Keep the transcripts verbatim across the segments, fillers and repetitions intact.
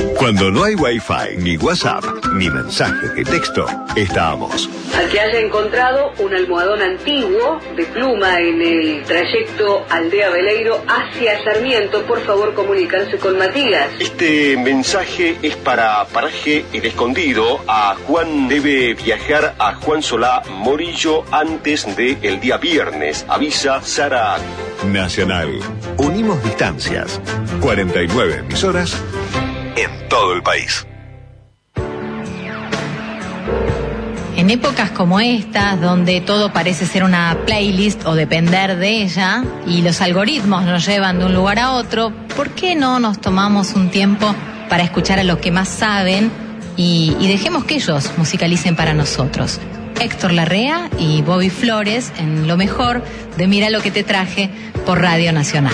Cuando no hay Wi-Fi, ni WhatsApp, ni mensajes de texto, estamos. Al que haya encontrado un almohadón antiguo de pluma en el trayecto Aldea Veleiro hacia Sarmiento, por favor comunicarse con Matías. Este mensaje es para Paraje El Escondido. A Juan debe viajar a Juan Solá Morillo antes del día viernes. Avisa Sara. Nacional. Unimos distancias. cuarenta y nueve emisoras en todo el país. En épocas como estas, donde todo parece ser una playlist o depender de ella, y los algoritmos nos llevan de un lugar a otro, ¿por qué no nos tomamos un tiempo para escuchar a los que más saben y, y dejemos que ellos musicalicen para nosotros? Héctor Larrea y Bobby Flores en lo mejor de Mira lo que te traje por Radio Nacional.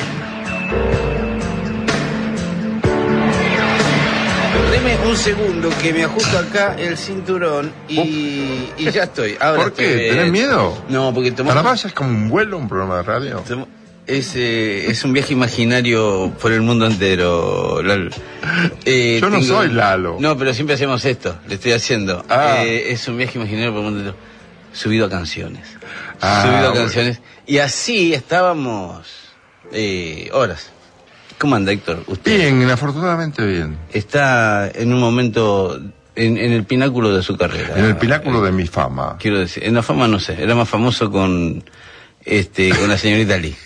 Deme un segundo que me ajusto acá el cinturón y, y ya estoy. Ahora ¿Por qué? estoy, ¿Tenés eh, miedo? No, porque tomamos... ¿Panamá es como un vuelo, un programa de radio? Tomo, es, eh, es un viaje imaginario por el mundo entero, Lalo. Eh, Yo no tengo, soy Lalo. No, pero siempre hacemos esto, le estoy haciendo. Ah. Eh, es un viaje imaginario por el mundo entero. Subido a canciones. Ah, Subido a bueno. canciones. Y así estábamos eh, horas. ¿Cómo anda, Héctor? ¿Usted Bien, afortunadamente bien. está en un momento en, en el pináculo de su carrera? En el pináculo de mi fama. Quiero decir, en la fama no sé, era más famoso con este con la señorita Lee.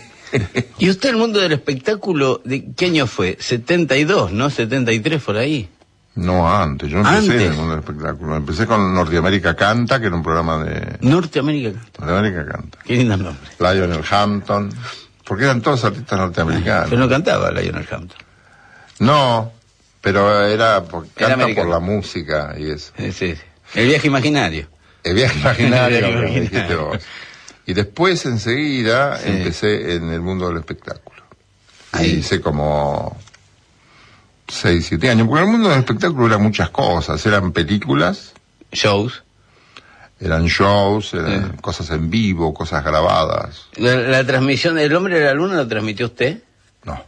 ¿Y usted el mundo del espectáculo, de qué año fue? setenta y dos, ¿no? setenta y tres por ahí. No, antes. Yo empecé Antes. en el mundo del espectáculo. Empecé con Norteamérica Canta, que era un programa de... Norteamérica. Norteamérica Canta. Qué lindo nombre. Lionel Hampton. Porque eran todos artistas norteamericanos. Pero no cantaba Lionel Hampton. No, pero era... Porque Era canta americano. por la música y eso. Sí, sí. El viaje imaginario. El viaje imaginario, El viaje como imaginario. dijiste vos. Y después, enseguida, Sí. empecé en el mundo del espectáculo. Ahí. Y hice como seis, siete años. Porque el mundo del espectáculo eran muchas cosas. Eran películas, Shows. eran shows, eran Sí. cosas en vivo, cosas grabadas. La, la transmisión del Hombre de la Luna, ¿la transmitió usted? No,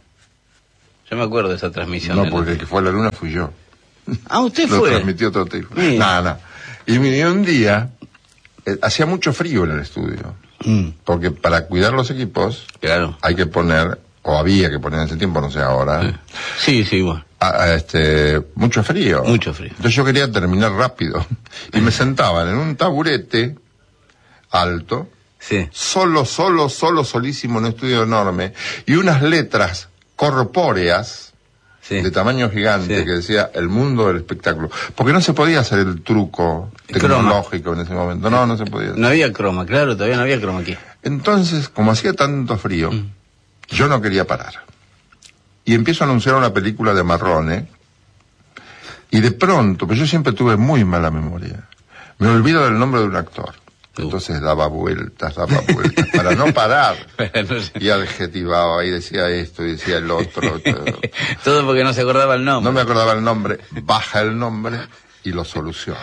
Yo me acuerdo de esa transmisión. no, de la- porque el que fue a la luna fui yo. Ah, usted Lo fue. transmitió otro tipo. Mira. Nada, nada. Y mire, un día, eh, hacía mucho frío en el estudio. Mm, Porque para cuidar los equipos, claro. hay que poner, o había que poner en ese tiempo, no sé ahora, Sí, sí, bueno. a- a este, mucho frío. Mucho frío. Entonces yo quería terminar rápido. Y me sentaban en un taburete alto, Sí. solo, solo, solo, solísimo, en un estudio enorme, y unas letras corpóreas Sí. de tamaño gigante Sí. que decía el mundo del espectáculo. Porque no se podía hacer el truco El tecnológico en ese momento. No, no se podía. No había croma, claro, todavía no había croma aquí. Entonces, como hacía tanto frío, Mm. yo no quería parar. Y empiezo a anunciar una película de Marrone, y de pronto, pues yo siempre tuve muy mala memoria, me olvido del nombre de un actor. Uh. Entonces daba vueltas, daba vueltas, para no parar. No sé. Y adjetivaba, y decía esto, y decía el otro. todo. Todo porque no se acordaba el nombre. No me acordaba el nombre, baja el nombre y lo soluciona.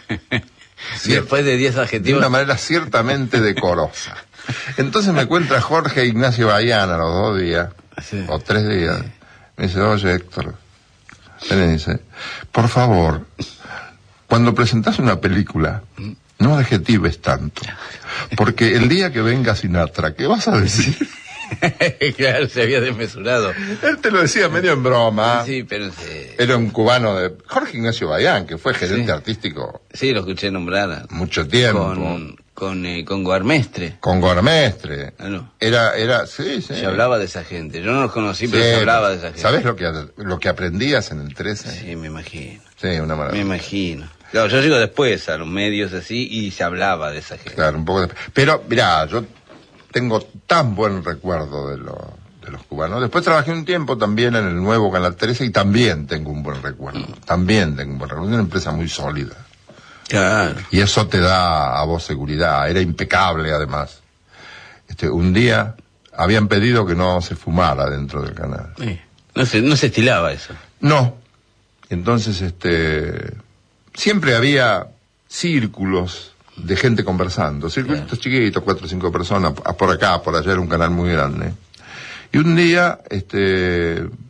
Y después de diez De adjetivos. una manera ciertamente decorosa. Entonces me encuentra Jorge Ignacio Baiana los dos días, Sí. o tres días. Me dice, oye Héctor, me dice, por favor, cuando presentás una película, no adjetives tanto. Porque el día que venga Sinatra, ¿qué vas a decir? Claro, se había desmesurado. Él te lo decía medio en broma. Sí, pero sí, Era un cubano de Jorge Ignacio Baián, que fue gerente Sí. artístico sí, lo escuché nombrar. mucho tiempo. Con, con, eh, con Guarmestre. Con Gormestre. Ah, no. Era, era, sí, sí. Se hablaba de esa gente. Yo no los conocí, pero Sí, se hablaba de esa gente. ¿Sabes lo que, lo que aprendías en el trece? Sí, me imagino. Sí, una Me maravilla. imagino. Claro, yo llego después a los medios así y se hablaba de esa gente. Claro, un poco de... Pero, mirá, yo tengo tan buen recuerdo de, lo, de los cubanos. Después trabajé un tiempo también en el nuevo Canal trece y también tengo un buen recuerdo. Mm. También tengo un buen recuerdo. Es una empresa muy sólida. Claro. Y eso te da a vos seguridad. Era impecable, además. Este, un día habían pedido que no se fumara dentro del canal. Sí. No se, no se estilaba eso. No. Entonces, este, siempre había círculos de gente conversando, círculos chiquitos, cuatro o cinco personas, por acá, por allá, era un canal muy grande. Y un día, este,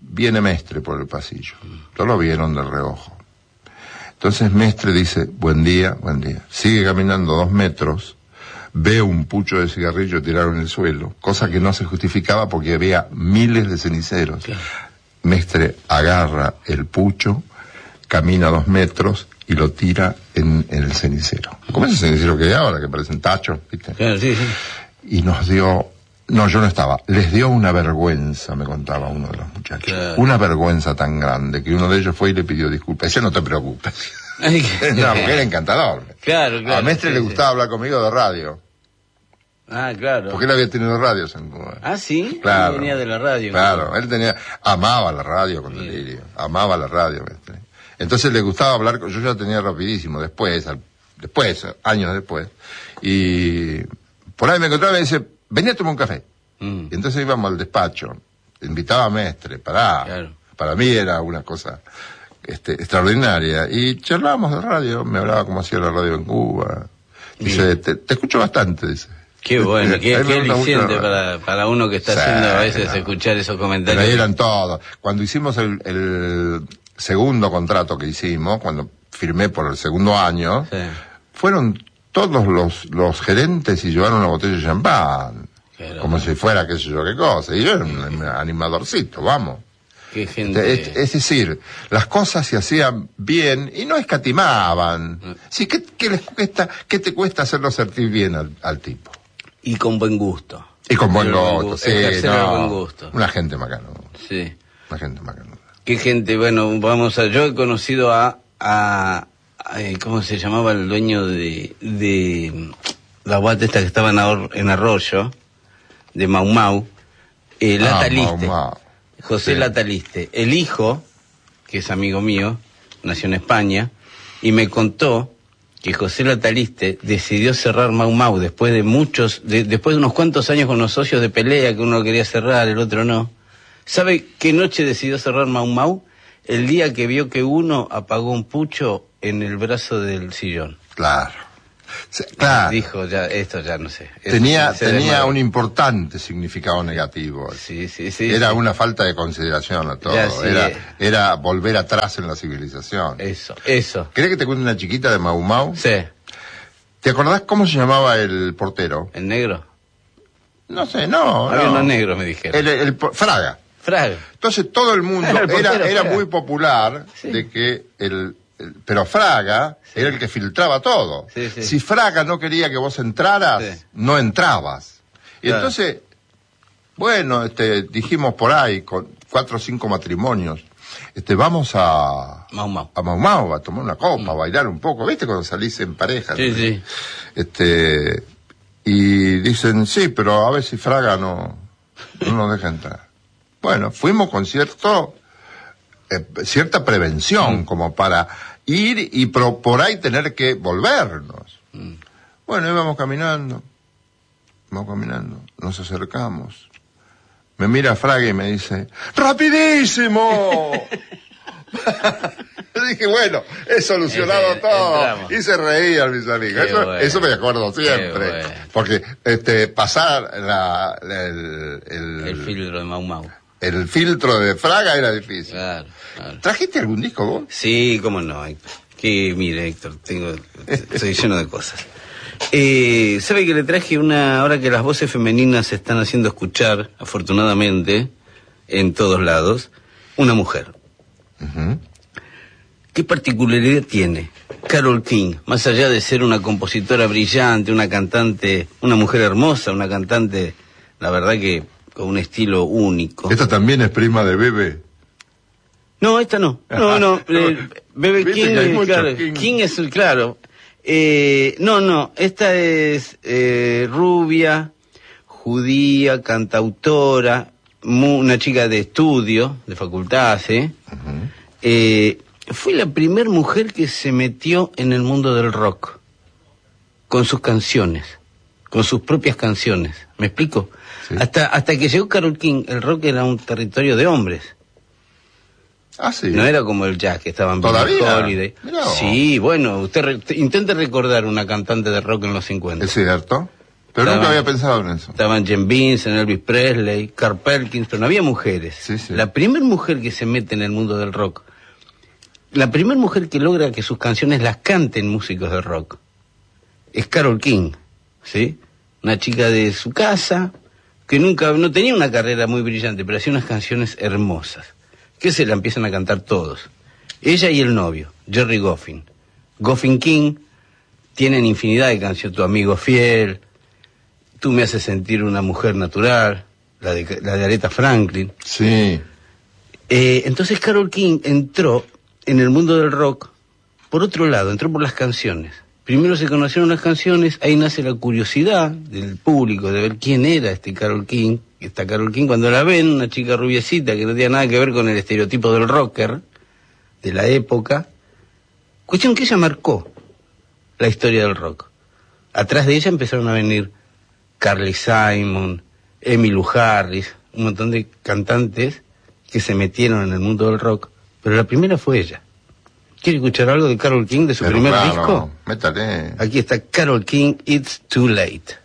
viene Mestre por el pasillo. Todos lo vieron de reojo. Entonces Mestre dice, buen día, buen día. Sigue caminando dos metros, ve un pucho de cigarrillo tirado en el suelo, cosa que no se justificaba porque había miles de ceniceros. Claro. Mestre agarra el pucho, camina dos metros y lo tira en, en el cenicero. Como ese cenicero que hay ahora, que parecen tachos, ¿viste? Claro, sí, sí. Y nos dio... No, yo no estaba. Les dio una vergüenza, me contaba uno de los muchachos. Claro. Una vergüenza tan grande que uno de ellos fue y le pidió disculpas. Ese no te preocupes. Ay, no, porque era encantador. Claro, claro. A Mestre sí, le gustaba sí. hablar conmigo de radio. Ah, claro. Porque él había tenido radios en Cuba. Ah, sí. Claro. Él venía de la radio. Claro, claro. Él tenía, amaba la radio con delirio. Amaba la radio, Mestre. Entonces le gustaba hablar, yo ya tenía rapidísimo, después, al, después, años después. Y por ahí me encontraba y me dice, vení a tomar un café. Mm. Y entonces íbamos al despacho, invitaba a Mestre, para, claro. para mí era una cosa este, extraordinaria. Y charlábamos de radio, me hablaba cómo hacía la radio en Cuba. Dice, te, te escucho bastante, dice. Qué bueno, qué, qué aliciente para, para uno que está sí, haciendo a veces no. escuchar esos comentarios. Pero ahí eran todos. Cuando hicimos el, el segundo contrato que hicimos, cuando firmé por el segundo año, sí. fueron todos los, los gerentes y llevaron una botella de champán. Claro. Como si fuera qué sé yo qué cosa. Y yo era un animadorcito, vamos. Qué gente... es, es decir, las cosas se hacían bien y no escatimaban. Mm. Sí, ¿qué, qué, les cuesta, ¿qué te cuesta hacerlo sentir bien al, al tipo? Y con buen gusto. Y con buen gusto, gusto. sí. No, buen gusto. Una gente macanuda. Sí. Una gente macanuda. Qué gente, bueno, vamos a... Yo he conocido a... a, a ¿cómo se llamaba el dueño de... de la guata esta que estaba en, Ar, en Arroyo, de Mau Mau, eh, ah, Lataliste. Mau Mau. José sí. Lataliste. El hijo, que es amigo mío, nació en España, y me contó que José Lataliste decidió cerrar Mau Mau después de muchos, de, después de unos cuantos años con los socios de pelea, que uno quería cerrar, el otro no. ¿Sabe qué noche decidió cerrar Mau Mau? El día que vio que uno apagó un pucho en el brazo del sillón. Claro. Sí, claro. Dijo, ya, esto ya no sé. Tenía, tenía un importante significado negativo. Sí, sí, sí. Era sí. una falta de consideración a todo. Ya, sí, era, eh. era volver atrás en la civilización. Eso, eso. ¿Querés que te cuente una chiquita de Mau Mau? Sí. ¿Te acordás cómo se llamaba el portero? ¿El negro? No sé, no. Había no. unos negros, me dijeron. El, el, el, Fraga. Fraga. Entonces todo el mundo el era, era Fraga. muy popular sí. de que el... Pero Fraga sí. era el que filtraba todo. Sí, sí. Si Fraga no quería que vos entraras, sí. no entrabas. Y claro. entonces, bueno, este, dijimos por ahí, con cuatro o cinco matrimonios, este, vamos a Mau Mau, a Mau Mau, a tomar una copa, mm. a bailar un poco. ¿Viste cuando salís en pareja? Sí, ¿no? sí. Este, y dicen, sí, pero a ver si Fraga no, no nos deja entrar. Bueno, fuimos con cierto... Eh, cierta prevención, mm. como para ir y pro, por ahí tener que volvernos. Mm. Bueno, íbamos caminando, vamos caminando, nos acercamos. Me mira Fraga y me dice, ¡rapidísimo! Le dije, bueno, he solucionado Ese, todo. Entramos. Y se reían mis amigos. Eso, bueno. eso me acuerdo siempre. Bueno. Porque este pasar la, la, el, el... el filtro de Mau Mau. El filtro de Fraga era difícil. Claro, claro. ¿Trajiste algún disco vos? Sí, cómo no, Héctor. Que, mire, Héctor, tengo, estoy lleno de cosas. Eh, ¿Sabe que le traje una, ahora que las voces femeninas se están haciendo escuchar, afortunadamente, en todos lados, una mujer? Uh-huh. ¿Qué particularidad tiene Carole King? Más allá de ser una compositora brillante, una cantante, una mujer hermosa, una cantante, la verdad que con un estilo único. ¿Esta también es prima de Bebe? No, esta no. No, no. Eh, Bebe King, claro, King. King es el, claro. Eh, no, no. Esta es eh, rubia, judía, cantautora, mu, una chica de estudio, de facultad, ¿sí? Uh-huh. eh, fue la primer mujer que se metió en el mundo del rock. Con sus canciones. Con sus propias canciones. ¿Me explico? Sí. Hasta hasta que llegó Carole King, el rock era un territorio de hombres. Ah, sí. No era como el jazz, que estaban Billie Holiday. Sí, bueno, usted re intente recordar una cantante de rock en los cincuenta. ¿Es cierto? Pero estaban, nunca había pensado en eso. Estaban Jen Vincent, Elvis Presley, Carl Perkins, pero no había mujeres. Sí, sí. La primera mujer que se mete en el mundo del rock, la primera mujer que logra que sus canciones las canten músicos de rock, es Carole King, ¿sí? Una chica de su casa, que nunca, no tenía una carrera muy brillante, pero hacía unas canciones hermosas, que se la empiezan a cantar todos. Ella y el novio, Jerry Goffin. Goffin King tienen infinidad de canciones, Tu amigo fiel, Tú me haces sentir una mujer natural, la de, la de Aretha Franklin. Sí. Eh, entonces Carole King entró en el mundo del rock por otro lado, entró por las canciones. Primero se conocieron las canciones, ahí nace la curiosidad del público de ver quién era este Carole King. Esta Carole King, cuando la ven, una chica rubiecita que no tenía nada que ver con el estereotipo del rocker de la época, cuestión que ella marcó la historia del rock. Atrás de ella empezaron a venir Carly Simon, Emmylou Harris, un montón de cantantes que se metieron en el mundo del rock, pero la primera fue ella. ¿Quiere escuchar algo de Carole King, de su Pero primer claro, disco? Métale. Aquí está Carole King, It's Too Late.